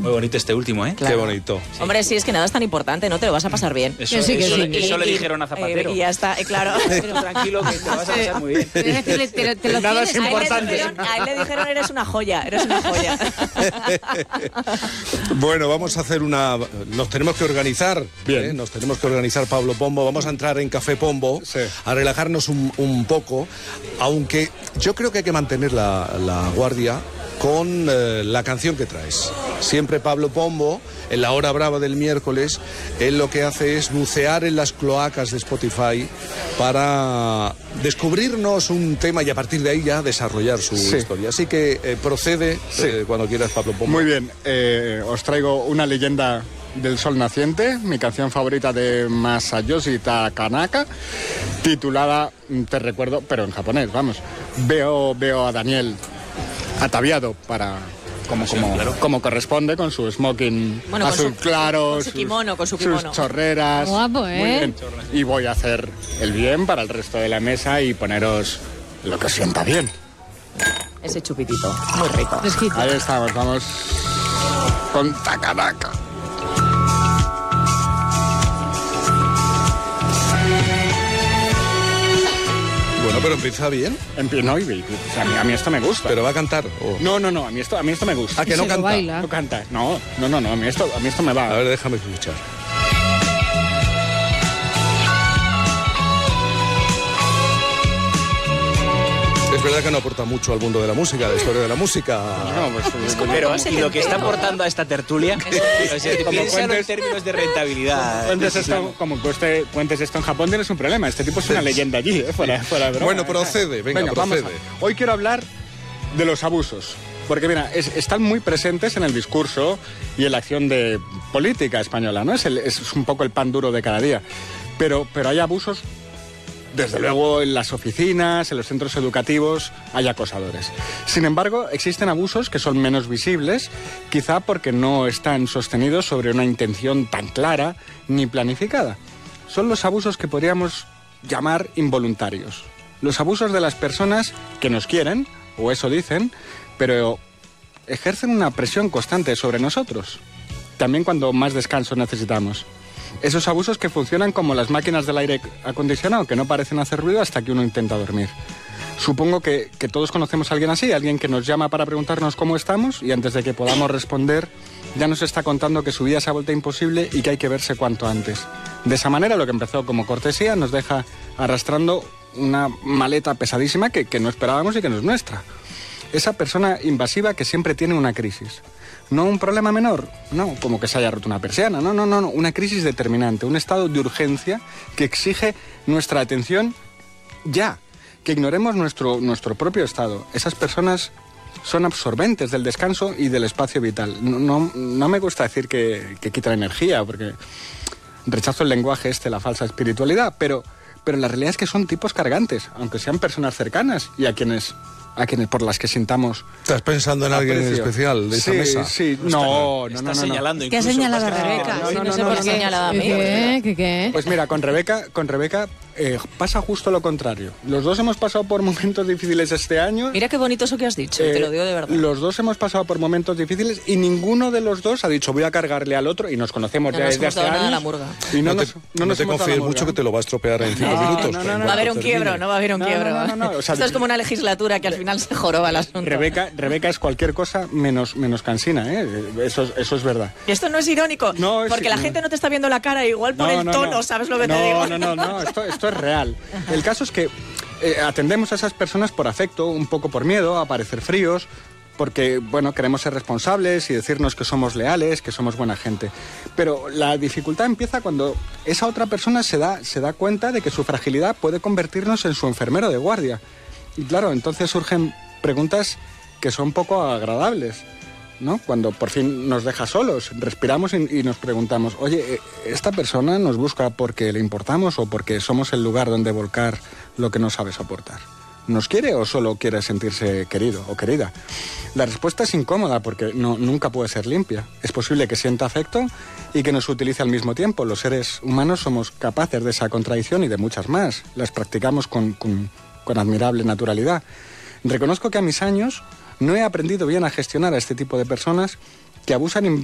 Muy bonito este último, ¿eh? Claro. Qué bonito. Sí. Hombre, sí, es que nada es tan importante, ¿no? Te lo vas a pasar bien. Eso le dijeron a Zapatero. Y ya está, claro. Pero tranquilo, que te lo vas a pasar muy bien. Nada es importante. A él le dijeron, eres una joya. Bueno, vamos a hacer nos tenemos que organizar. Bien. Nos tenemos que organizar, Pablo Pombo. Vamos a entrar en Café Pombo, a relajarnos un poco, aunque yo creo que hay que mantener la guardia con la canción que traes. Siempre Pablo Pombo, en la hora brava del miércoles, él lo que hace es bucear en las cloacas de Spotify para descubrirnos un tema y a partir de ahí ya desarrollar su historia. Así que procede cuando quieras, Pablo Pombo. Muy bien, os traigo una leyenda del sol naciente, mi canción favorita de Masayoshi Takanaka, titulada, te recuerdo, pero en japonés, vamos. Veo a Daniel ataviado para como corresponde, con su smoking azul claro, con su sus chorreras. Guapo, ¿eh? Muy bien. Y voy a hacer el bien para el resto de la mesa y poneros lo que os sienta bien. Ese chupitito, muy rico. Ahí estamos, vamos con Takanaka. Bueno, pero empieza bien. No, a mí esto me gusta. ¿Pero va a cantar? ¿O? No, a mí esto me gusta. ¿Ah, que no canta? Baila. No canta. No, a mí esto me va. A ver, déjame escuchar. Es verdad que no aporta mucho al mundo de la música, a la historia de la música. Pero y lo que está aportando a esta tertulia, piénsalo en términos de rentabilidad. Cuentes esto en Japón, tienes un problema. Este tipo es una leyenda allí, fuera de broma. Bueno, procede, venga, procede. Hoy quiero hablar de los abusos. Porque, mira, están muy presentes en el discurso y en la acción de política española, ¿no? Es un poco el pan duro de cada día. Pero hay abusos. Desde luego, en las oficinas, en los centros educativos, hay acosadores. Sin embargo, existen abusos que son menos visibles, quizá porque no están sostenidos sobre una intención tan clara ni planificada. Son los abusos que podríamos llamar involuntarios. Los abusos de las personas que nos quieren, o eso dicen, pero ejercen una presión constante sobre nosotros. También cuando más descanso necesitamos. Esos abusos que funcionan como las máquinas del aire acondicionado, que no parecen hacer ruido hasta que uno intenta dormir. Supongo que todos conocemos a alguien así, alguien que nos llama para preguntarnos cómo estamos y antes de que podamos responder ya nos está contando que su vida se ha vuelto imposible y que hay que verse cuanto antes. De esa manera, lo que empezó como cortesía nos deja arrastrando una maleta pesadísima que no esperábamos y que no es nuestra. Esa persona invasiva que siempre tiene una crisis. No un problema menor, no, como que se haya roto una persiana, no, una crisis determinante, un estado de urgencia que exige nuestra atención ya, que ignoremos nuestro propio estado. Esas personas son absorbentes del descanso y del espacio vital. No me gusta decir que quita energía, porque rechazo el lenguaje la falsa espiritualidad, pero la realidad es que son tipos cargantes, aunque sean personas cercanas y a quienes por las que sintamos. ¿Estás pensando en alguien especial de esa mesa? Sí, Está señalando. ¿Qué ha señalado a Rebeca? No sé por qué señalado a mí. ¿Qué? Pues mira, con Rebeca pasa justo lo contrario. Los dos hemos pasado por momentos difíciles este año. Mira qué bonito eso que has dicho, te lo digo de verdad. Los dos hemos pasado por momentos difíciles y ninguno de los dos ha dicho voy a cargarle al otro, y nos conocemos ya desde hace años. La murga. Y no te confíes mucho que te lo va a estropear en 5 minutos. Va a haber un quiebro, no va a haber un quiebro. O sea, esto es como una legislatura que al final se joroba el asunto. Rebeca es cualquier cosa menos cansina, ¿eh? Eso es verdad. Y esto no es irónico, porque la gente no te está viendo la cara igual por el tono, ¿sabes lo que te digo? No, esto es real. El caso es que atendemos a esas personas por afecto, un poco por miedo a parecer fríos, porque, queremos ser responsables y decirnos que somos leales, que somos buena gente. Pero la dificultad empieza cuando esa otra persona se da cuenta de que su fragilidad puede convertirnos en su enfermero de guardia. Y claro, entonces surgen preguntas que son poco agradables, ¿no? Cuando por fin nos deja solos, respiramos y nos preguntamos, oye, ¿esta persona nos busca porque le importamos o porque somos el lugar donde volcar lo que no sabe soportar? ¿Nos quiere o solo quiere sentirse querido o querida? La respuesta es incómoda porque nunca puede ser limpia. Es posible que sienta afecto y que nos utilice al mismo tiempo. Los seres humanos somos capaces de esa contradicción y de muchas más. Las practicamos con admirable naturalidad. Reconozco que a mis años no he aprendido bien a gestionar a este tipo de personas que abusan